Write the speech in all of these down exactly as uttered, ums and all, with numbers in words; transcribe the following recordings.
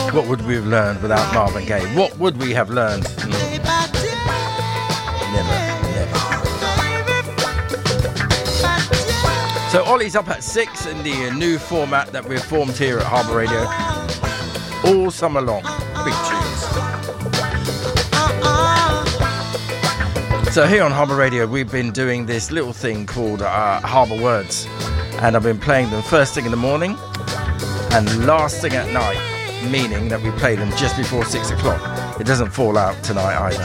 What would we have learned without Marvin Gaye? What would we have learned? Never, never. So Ollie's up at six in the new format that we've formed here at Harbour Radio. All summer long. Big tunes. So here on Harbour Radio, we've been doing this little thing called uh, Harbour Words. And I've been playing them first thing in the morning and last thing at night, meaning that we play them just before six o'clock. It doesn't fall out tonight either.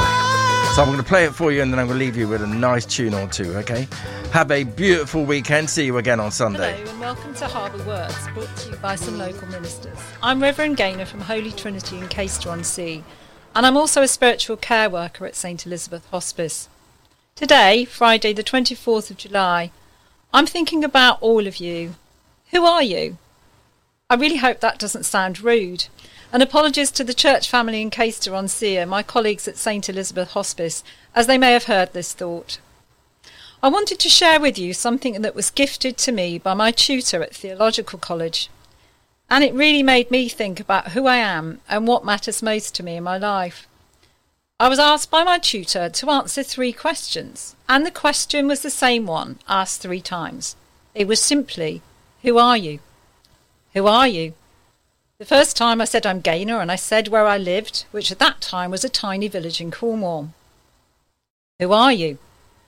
So I'm going to play it for you and then I'm going to leave you with a nice tune or two, okay? Have a beautiful weekend. See you again on Sunday. Hello and welcome to Harbour Words, brought to you by some local ministers. I'm Reverend Gaynor from Holy Trinity in Caister-on-Sea, and I'm also a spiritual care worker at Saint Elizabeth Hospice. Today, Friday the twenty-fourth of July, I'm thinking about all of you. Who are you? I really hope that doesn't sound rude. And apologies to the church family in Caister-on-Sea, my colleagues at Saint Elizabeth Hospice, as they may have heard this thought. I wanted to share with you something that was gifted to me by my tutor at Theological College. And it really made me think about who I am and what matters most to me in my life. I was asked by my tutor to answer three questions, and the question was the same one, asked three times. It was simply, who are you? Who are you? The first time I said I'm Gaynor, and I said where I lived, which at that time was a tiny village in Cornwall. Who are you?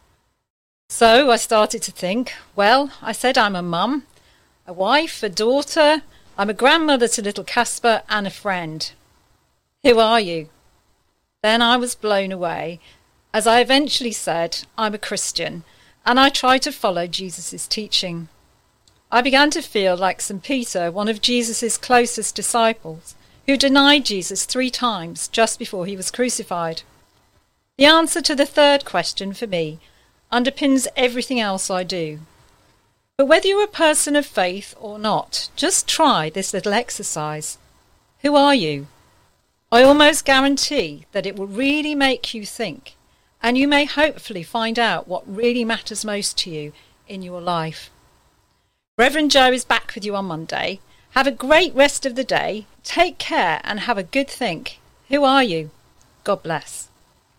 So I started to think. Well, I said I'm a mum, a wife, a daughter, I'm a grandmother to little Casper, and a friend. Who are you? Then I was blown away, as I eventually said, I'm a Christian, and I try to follow Jesus' teaching. I began to feel like Saint Peter, one of Jesus' closest disciples, who denied Jesus three times just before he was crucified. The answer to the third question for me underpins everything else I do. But whether you're a person of faith or not, just try this little exercise. Who are you? I almost guarantee that it will really make you think, and you may hopefully find out what really matters most to you in your life. Reverend Joe is back with you on Monday. Have a great rest of the day. Take care and have a good think. Who are you? God bless.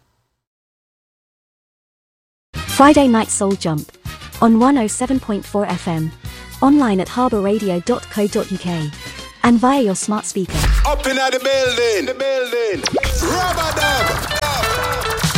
Friday Night Soul Jump on one oh seven point four F M, online at harbour radio dot co dot uk and via your smart speaker. Up in the building, the building. Rubber dub.